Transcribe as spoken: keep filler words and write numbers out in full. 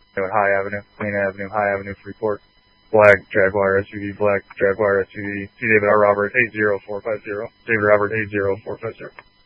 High Avenue, Main Avenue, High Avenue, Freeport. Black Jaguar S U V, black Jaguar S U V. C. David R. Robert eight zero four five zero. David Robert eight zero four five zero.